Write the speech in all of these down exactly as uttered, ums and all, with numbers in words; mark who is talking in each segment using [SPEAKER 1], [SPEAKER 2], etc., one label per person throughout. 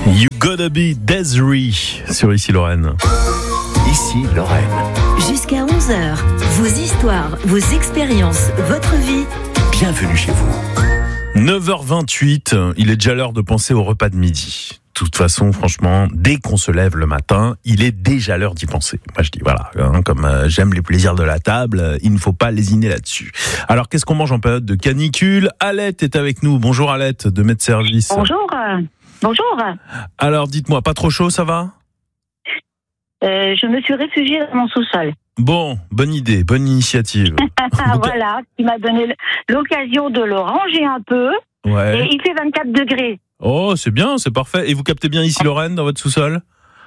[SPEAKER 1] You Gotta Be Desiree sur Ici Lorraine.
[SPEAKER 2] Ici Lorraine.
[SPEAKER 3] Jusqu'à onze heures, vos histoires, vos expériences, votre vie.
[SPEAKER 2] Bienvenue chez vous.
[SPEAKER 1] neuf heures vingt-huit, il est déjà l'heure de penser au repas de midi. De toute façon, franchement, dès qu'on se lève le matin, il est déjà l'heure d'y penser. Moi, je dis, voilà, hein, comme euh, j'aime les plaisirs de la table, euh, il ne faut pas lésiner là-dessus. Alors, qu'est-ce qu'on mange en période de canicule ? Alette est avec nous. Bonjour Alette, de Med Service.
[SPEAKER 4] Bonjour. Euh, bonjour.
[SPEAKER 1] Alors, dites-moi, pas trop chaud, ça va ?
[SPEAKER 4] Euh, je me suis réfugiée dans mon sous-sol.
[SPEAKER 1] Bon, bonne idée, bonne initiative.
[SPEAKER 4] Voilà, qui m'a donné l'occasion de le ranger un peu.
[SPEAKER 1] Ouais.
[SPEAKER 4] Et il fait vingt-quatre degrés.
[SPEAKER 1] Oh, c'est bien, c'est parfait. Et vous captez bien Ici Lorraine dans votre sous-sol ?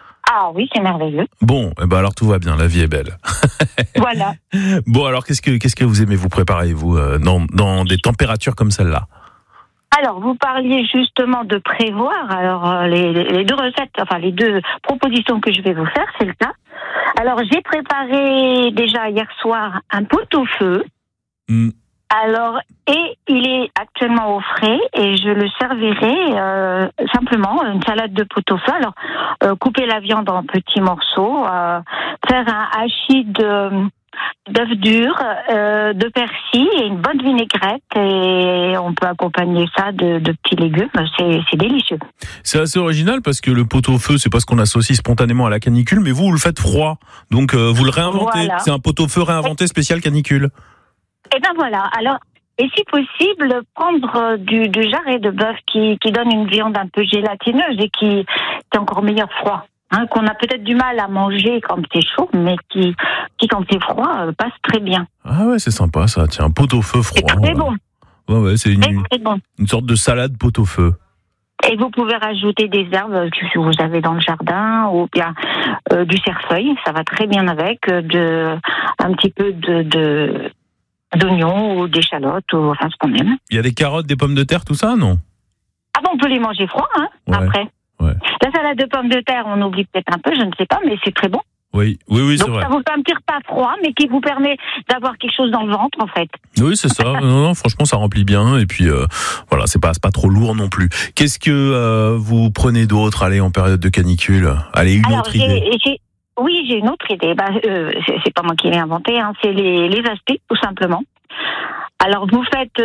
[SPEAKER 4] Ah oui, c'est merveilleux.
[SPEAKER 1] Bon, eh ben alors tout va bien, la vie est belle.
[SPEAKER 4] Voilà.
[SPEAKER 1] Bon, alors qu'est-ce que qu'est-ce que vous aimez vous préparer, vous, euh, dans, dans des températures comme celle-là ?
[SPEAKER 4] Alors, vous parliez justement de prévoir. Alors, euh, les, les deux recettes, enfin les deux propositions que je vais vous faire, c'est le cas. Alors, j'ai préparé déjà hier soir un pot-au-feu.
[SPEAKER 1] Mm.
[SPEAKER 4] Alors, et il est actuellement au frais et je le servirai euh, simplement une salade de pot-au-feu. Alors, euh, couper la viande en petits morceaux, euh, faire un hachis de d'œufs durs, euh, de persil et une bonne vinaigrette et on peut accompagner ça de, de petits légumes. C'est, c'est délicieux.
[SPEAKER 1] C'est assez original parce que le pot-au-feu, c'est pas ce qu'on associe spontanément à la canicule, mais vous, vous le faites froid. Donc, euh, vous le réinventez.
[SPEAKER 4] Voilà.
[SPEAKER 1] C'est un pot-au-feu réinventé spécial canicule.
[SPEAKER 4] Et ben voilà. Alors, et si possible, prendre du, du jarret de bœuf qui, qui donne une viande un peu gélatineuse et qui, qui est encore meilleur froid. Hein, qu'on a peut-être du mal à manger quand c'est chaud, mais qui, qui quand c'est froid, euh, passe très bien.
[SPEAKER 1] Ah ouais, c'est sympa ça. Tiens, un pot-au-feu froid.
[SPEAKER 4] C'est très
[SPEAKER 1] ouais.
[SPEAKER 4] bon.
[SPEAKER 1] Ouais, ouais, c'est une,
[SPEAKER 4] Très, très bon.
[SPEAKER 1] une sorte de salade pot-au-feu.
[SPEAKER 4] Et vous pouvez rajouter des herbes que vous avez dans le jardin ou bien euh, du cerfeuil, ça va très bien avec, euh, de, un petit peu de, de d'oignons ou d'échalotes ou enfin ce qu'on aime.
[SPEAKER 1] Il y a des carottes, des pommes de terre, tout ça, non ?
[SPEAKER 4] Ah bon, on peut les manger froids, hein,
[SPEAKER 1] Ouais.
[SPEAKER 4] après.
[SPEAKER 1] Ouais.
[SPEAKER 4] La salade de pommes de terre, on oublie peut-être un peu, je ne sais pas, mais c'est très bon.
[SPEAKER 1] Oui, oui, oui, c'est
[SPEAKER 4] Donc
[SPEAKER 1] vrai.
[SPEAKER 4] ça vous fait un petit repas froid, mais qui vous permet d'avoir quelque chose dans le ventre, en fait.
[SPEAKER 1] Oui, c'est ça. Non, non, franchement, ça remplit bien. Et puis, euh, voilà, c'est pas, c'est pas trop lourd non plus. Qu'est-ce que euh, vous prenez d'autre, allez, en période de canicule ? Allez, une
[SPEAKER 4] Alors,
[SPEAKER 1] autre
[SPEAKER 4] j'ai,
[SPEAKER 1] idée.
[SPEAKER 4] j'ai, oui, j'ai une autre idée. Bah, euh, c'est, c'est pas moi qui l'ai inventé, hein, c'est les, les aspics, tout simplement. Alors vous faites,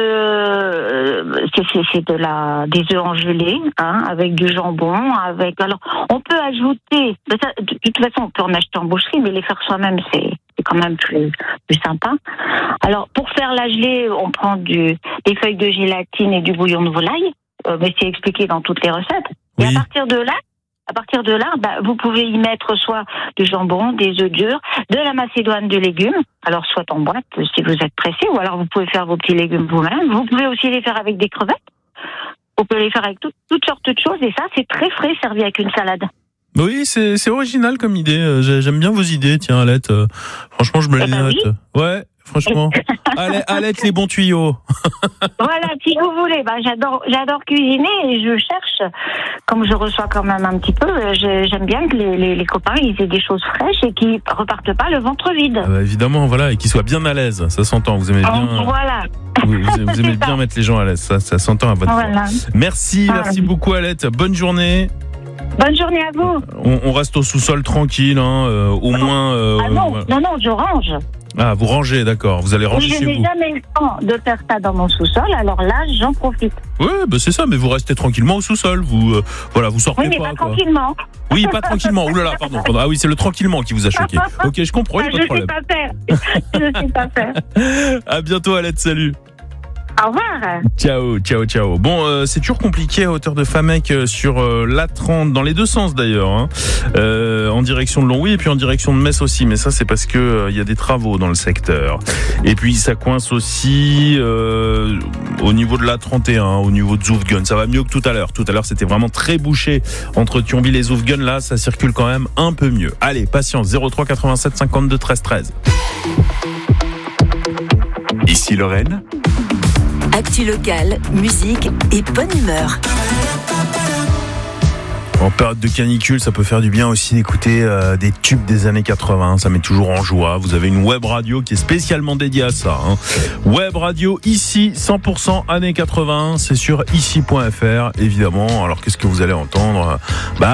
[SPEAKER 4] euh, c'est, c'est, c'est de la, des œufs en gelée, hein, avec du jambon, avec. Alors on peut ajouter, de, ça, de toute façon on peut en acheter en boucherie, mais les faire soi-même c'est, c'est quand même plus, plus sympa. Alors pour faire la gelée, on prend du, des feuilles de gélatine et du bouillon de volaille, euh, mais c'est expliqué dans toutes les recettes.
[SPEAKER 1] Oui.
[SPEAKER 4] Et à partir de là. À partir de là, bah, vous pouvez y mettre soit du jambon, des œufs durs, de la macédoine de légumes, alors soit en boîte si vous êtes pressé, ou alors vous pouvez faire vos petits légumes vous-même. Vous pouvez aussi les faire avec des crevettes. Vous pouvez les faire avec tout, toutes sortes de choses, et ça, c'est très frais servi avec une salade.
[SPEAKER 1] Oui, c'est, c'est original comme idée. Euh, j'ai- J'aime bien vos idées, tiens, Alette. Euh, franchement, je me les
[SPEAKER 4] Eh ben
[SPEAKER 1] note.
[SPEAKER 4] oui.
[SPEAKER 1] Ouais, franchement. Alette, Alette, les bons tuyaux.
[SPEAKER 4] Voilà, si vous voulez, bah, j'adore, j'adore cuisiner et je cherche, comme je reçois quand même un petit peu, euh, je- j'aime bien que les, les, les copains ils aient des choses fraîches et qui repartent pas le ventre vide.
[SPEAKER 1] Ah bah, évidemment, voilà, et qu'ils soient bien à l'aise. Ça s'entend. Vous aimez bien,
[SPEAKER 4] Donc, voilà.
[SPEAKER 1] vous, vous- vous aimez
[SPEAKER 4] C'est ça.
[SPEAKER 1] bien mettre les gens à l'aise. Ça, ça s'entend à votre voix.
[SPEAKER 4] Voilà.
[SPEAKER 1] Merci,
[SPEAKER 4] Ah.
[SPEAKER 1] merci beaucoup, Alette. Bonne journée.
[SPEAKER 4] Bonne journée à vous.
[SPEAKER 1] On, on reste au sous-sol tranquille, hein, euh, au moins. euh,
[SPEAKER 4] Ah non,
[SPEAKER 1] voilà.
[SPEAKER 4] non, non, je range.
[SPEAKER 1] Ah, vous rangez, d'accord. Vous allez
[SPEAKER 4] Oui,
[SPEAKER 1] ranger
[SPEAKER 4] je
[SPEAKER 1] chez
[SPEAKER 4] n'ai
[SPEAKER 1] vous.
[SPEAKER 4] jamais eu le temps de faire ça dans mon sous-sol, alors là, j'en profite.
[SPEAKER 1] Ouais, bah c'est ça. Mais vous restez tranquillement au sous-sol. Vous, euh, voilà, vous sortez
[SPEAKER 4] Oui, mais
[SPEAKER 1] pas.
[SPEAKER 4] pas
[SPEAKER 1] quoi.
[SPEAKER 4] tranquillement.
[SPEAKER 1] Oui, pas tranquillement. Ouh là là, pardon. pardon. Ah oui, c'est le tranquillement qui vous a choqué. Ok, je comprends.
[SPEAKER 4] Ah,
[SPEAKER 1] y a pas
[SPEAKER 4] je
[SPEAKER 1] de
[SPEAKER 4] ne sais
[SPEAKER 1] problème.
[SPEAKER 4] pas faire. Je ne sais pas faire.
[SPEAKER 1] À bientôt, Alette. Salut.
[SPEAKER 4] Au revoir.
[SPEAKER 1] Ciao, ciao, ciao. Bon, euh, c'est toujours compliqué à hauteur de Famec euh, sur euh, l'A trente, dans les deux sens d'ailleurs, hein. euh, en direction de Longwy et puis en direction de Metz aussi. Mais ça, c'est parce que euh, il y a des travaux dans le secteur. Et puis ça coince aussi euh, au niveau de l'A trente et un, au niveau de Zoufgun. Ça va mieux que tout à l'heure. Tout à l'heure, c'était vraiment très bouché entre Thionville et Zoufgun. Là, ça circule quand même un peu mieux. Allez, patience. zéro trois quatre-vingt-sept cinquante-deux treize treize.
[SPEAKER 2] Ici Lorraine.
[SPEAKER 3] Actu locale, musique et bonne humeur.
[SPEAKER 1] En période de canicule, ça peut faire du bien aussi d'écouter euh, des tubes des années quatre-vingts. Ça met toujours en joie. Vous avez une web radio qui est spécialement dédiée à ça. Hein. Web radio ici, cent pour cent années quatre-vingts. C'est sur ici point f r, évidemment. Alors qu'est-ce que vous allez entendre ? Bah